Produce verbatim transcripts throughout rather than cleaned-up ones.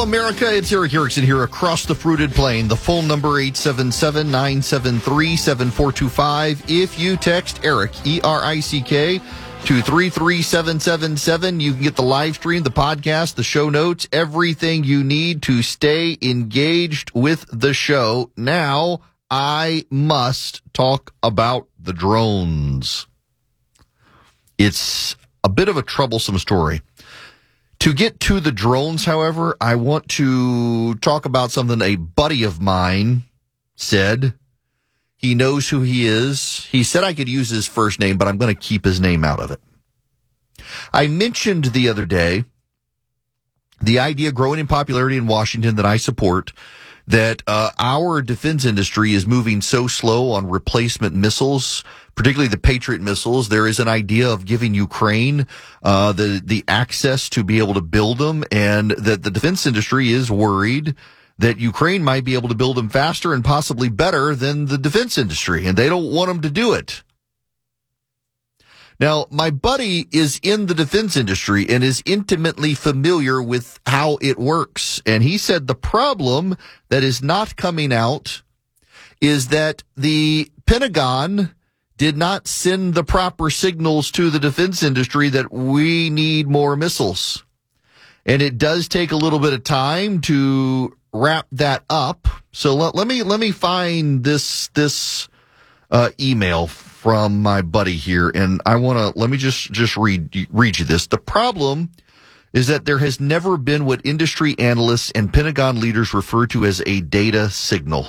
America. It's Eric Erickson here across the fruited plain. The phone number eight seven seven, nine seven three, seven four two five. If you text Eric, E R I C K, to three three seven seven seven, you can get the live stream, the podcast, the show notes, everything you need to stay engaged with the show. Now, I must talk about the drones. It's a bit of a troublesome story. To get to the drones, however, I want to talk about something a buddy of mine said. He knows who he is. He said I could use his first name, but I'm going to keep his name out of it. I mentioned the other day the idea growing in popularity in Washington that I support, that uh, our defense industry is moving so slow on replacement missiles, particularly the Patriot missiles. There is an idea of giving Ukraine uh, the the access to be able to build them, and that the defense industry is worried that Ukraine might be able to build them faster and possibly better than the defense industry, and they don't want them to do it. Now, my buddy is in the defense industry and is intimately familiar with how it works. And he said the problem that is not coming out is that the Pentagon did not send the proper signals to the defense industry that we need more missiles. And it does take a little bit of time to wrap that up. So let, let me let me find this this uh, email from my buddy here, and I want to let me just just read read you this. The problem is that there has never been what industry analysts and Pentagon leaders refer to as a data signal.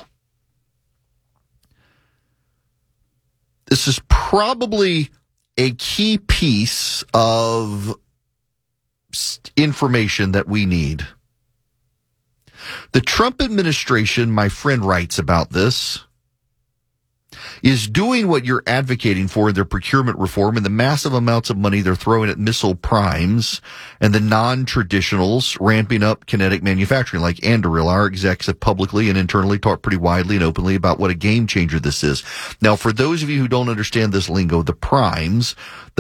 This is probably a key piece of information that we need. The Trump administration, my friend writes about this, is doing what you're advocating for in their procurement reform and the massive amounts of money they're throwing at missile primes and the non-traditionals ramping up kinetic manufacturing like Anduril. Our execs have publicly and internally talked pretty widely and openly about what a game changer this is. Now, for those of you who don't understand this lingo, the primes, the